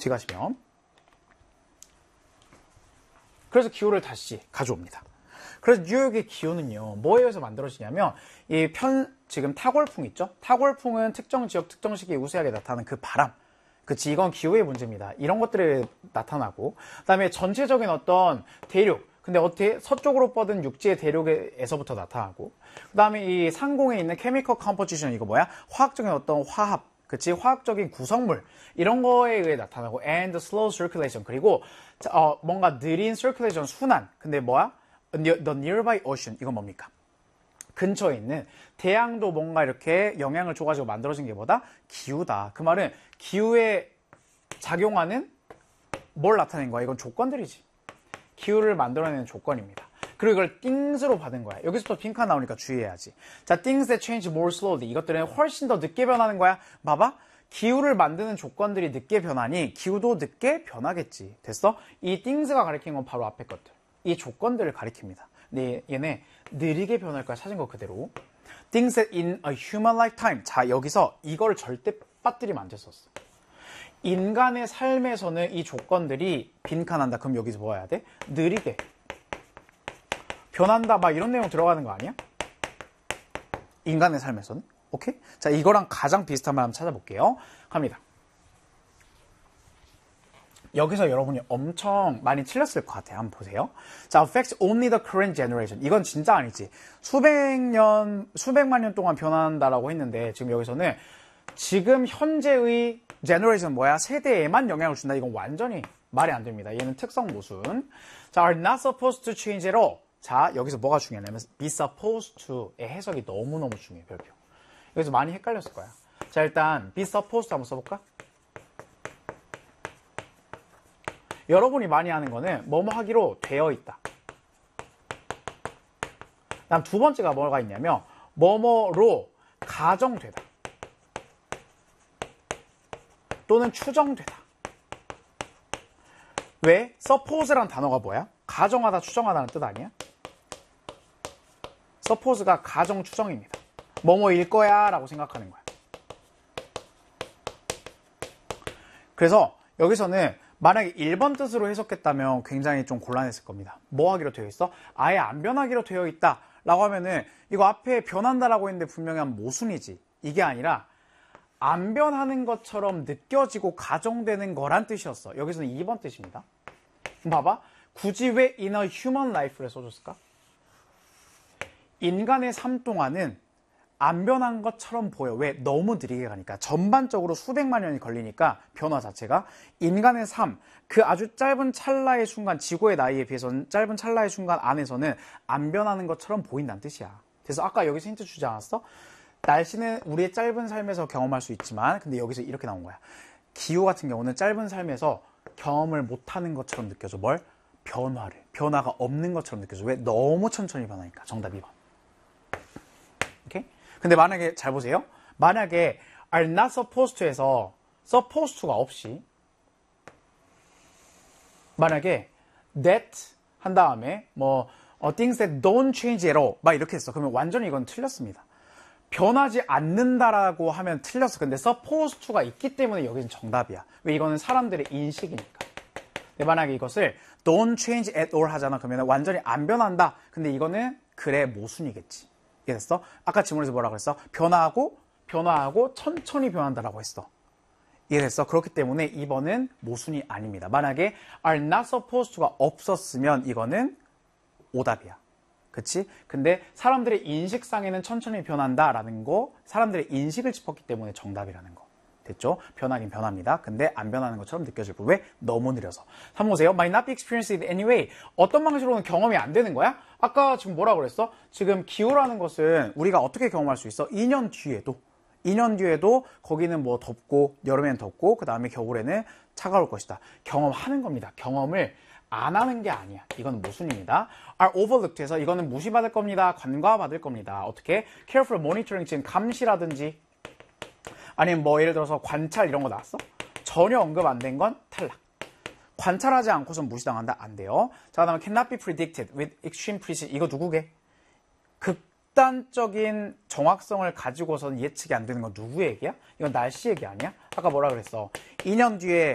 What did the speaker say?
뒤 가시면. 그래서 기후를 다시 가져옵니다. 그래서 뉴욕의 기후는요, 뭐에 의해서 만들어지냐면, 지금 타골풍 있죠? 타골풍은 특정 지역, 특정 시기에 우세하게 나타나는 그 바람. 그치, 이건 기후의 문제입니다. 이런 것들이 나타나고, 그 다음에 전체적인 어떤 대륙, 근데 어떻게 서쪽으로 뻗은 육지의 대륙에서부터 나타나고, 그 다음에 이 상공에 있는 케미컬 컴포지션, 이거 뭐야? 화학적인 어떤 화합, 그치, 화학적인 구성물, 이런 거에 의해 나타나고, and slow circulation, 그리고 뭔가 느린 circulation, 순환. 근데 뭐야? The nearby ocean, 이건 뭡니까? 근처에 있는 대양도 뭔가 이렇게 영향을 줘가지고 만들어진 게 뭐다? 기후다. 그 말은 기후에 작용하는 뭘 나타낸 거야? 이건 조건들이지. 기후를 만들어내는 조건입니다. 그리고 이걸 things로 받은 거야. 여기서부터 빈칸 나오니까 주의해야지. 자, things that change more slowly. 이것들은 훨씬 더 늦게 변하는 거야. 봐봐. 기후를 만드는 조건들이 늦게 변하니 기후도 늦게 변하겠지. 됐어? 이 things가 가리키는 건 바로 앞에 것들. 이 조건들을 가리킵니다. 근데 얘네 느리게 변할 거야. 찾은 거 그대로. Things that in a human lifetime. 자, 여기서 이걸 절대 빠뜨리면 안 됐었어. 인간의 삶에서는 이 조건들이 빈칸한다. 그럼 여기서 뭐 해야 돼? 느리게 변한다. 막 이런 내용 들어가는 거 아니야? 인간의 삶에서는. 오케이? 자, 이거랑 가장 비슷한 말 한번 찾아볼게요. 갑니다. 여기서 여러분이 엄청 많이 틀렸을 것 같아요. 한번 보세요. 자, affects only the current generation. 이건 진짜 아니지. 수백만 년 동안 변한다라고 했는데, 지금 여기서는 지금 현재의 generation 뭐야? 세대에만 영향을 준다. 이건 완전히 말이 안 됩니다. 얘는 특성 모순. 자, are not supposed to change at all. 자, 여기서 뭐가 중요하냐면 be supposed to의 해석이 너무너무 중요해. 별표. 여기서 많이 헷갈렸을 거야. 자, 일단 be supposed to 한번 써볼까? 여러분이 많이 하는 거는 뭐뭐 하기로 되어 있다. 다음 두 번째가 뭐가 있냐면 뭐뭐로 가정되다. 또는 추정되다. 왜? suppose라는 단어가 뭐야? 가정하다, 추정하다는 뜻 아니야? suppose가 가정, 추정입니다. 뭐뭐일 거야 라고 생각하는 거야. 그래서 여기서는 만약에 1번 뜻으로 해석했다면 굉장히 좀 곤란했을 겁니다. 뭐 하기로 되어 있어? 아예 안 변하기로 되어 있다 라고 하면은 이거 앞에 변한다라고 했는데 분명히 한 모순이지. 이게 아니라 안 변하는 것처럼 느껴지고 가정되는 거란 뜻이었어. 여기서는 2번 뜻입니다. 봐봐. 굳이 왜 in a human life를 써줬을까? 인간의 삶 동안은 안 변한 것처럼 보여. 왜? 너무 느리게 가니까. 전반적으로 수백만 년이 걸리니까 변화 자체가 인간의 삶, 그 아주 짧은 찰나의 순간, 지구의 나이에 비해서는 짧은 찰나의 순간 안에서는 안 변하는 것처럼 보인다는 뜻이야. 그래서 아까 여기서 힌트 주지 않았어? 날씨는 우리의 짧은 삶에서 경험할 수 있지만, 근데 여기서 이렇게 나온 거야. 기후 같은 경우는 짧은 삶에서 경험을 못하는 것처럼 느껴져. 뭘? 변화가 없는 것처럼 느껴져. 왜? 너무 천천히 변하니까. 정답 2번. 오케이? 근데 만약에 잘 보세요. 만약에 are not supposed to에서 supposed to가 없이 만약에 that 한 다음에 뭐 things that don't change at all 막 이렇게 했어. 그러면 완전히 이건 틀렸습니다. 변하지 않는다라고 하면 틀렸어. 근데 supposed to가 있기 때문에 여기는 정답이야. 왜? 이거는 사람들의 인식이니까. 근데 만약에 이것을 don't change at all 하잖아. 그러면 완전히 안 변한다. 근데 이거는 그래 모순이겠지. 이해됐어? 아까 지문에서 뭐라고 했어? 변화하고 천천히 변한다라고 했어. 이해됐어? 그렇기 때문에 2번은 모순이 아닙니다. 만약에 are not supposed to가 없었으면 이거는 오답이야. 그치? 근데 사람들의 인식상에는 천천히 변한다라는 거, 사람들의 인식을 짚었기 때문에 정답이라는 거. 됐죠? 변하긴 변합니다. 근데 안 변하는 것처럼 느껴질 뿐. 왜? 너무 느려서. 3번 보세요. Might not be experienced in any way. 어떤 방식으로는 경험이 안 되는 거야? 아까 지금 뭐라고 그랬어? 지금 기후라는 것은 우리가 어떻게 경험할 수 있어? 2년 뒤에도 거기는 뭐 덥고, 여름엔 덥고, 그 다음에 겨울에는 차가울 것이다. 경험하는 겁니다. 경험을 안 하는 게 아니야. 이건 모순입니다. are overlooked해서 이거는 무시받을 겁니다. 간과받을 겁니다. 어떻게? careful monitoring, 지금 감시라든지 아니면 뭐 예를 들어서 관찰 이런 거 나왔어? 전혀 언급 안 된 건 탈락. 관찰하지 않고선 무시당한다? 안 돼요. 자, 그 다음에 cannot be predicted with extreme precision. 이거 누구게? 극단적인 정확성을 가지고서는 예측이 안 되는 건 누구 얘기야? 이건 날씨 얘기 아니야? 아까 뭐라 그랬어? 2년 뒤에